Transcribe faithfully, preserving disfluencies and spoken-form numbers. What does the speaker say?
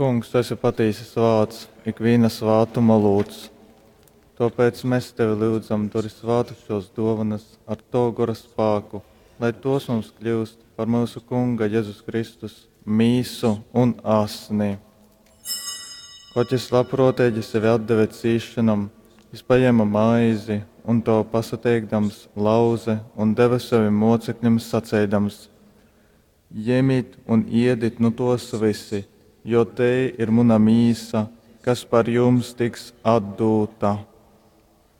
Kungs, tu esi patiesas vārds, ikviena svātuma lūdz. Tāpēc mēs tevi lūdzam, dori svātu šos dovanas ar to gora spēku, lai tos mums kļūst par mūsu Kunga Jēzus Kristus mīsu un asni. Kaut es labprātīgi sevi atdeve cīšanam, es paņēmu maizi un to pasateikdams lauze un deva saviem mocekļiem sacēdams: Ņemiet un iediet no tos visi, jo te ir mana mīsa, kas par jums tiks atdota.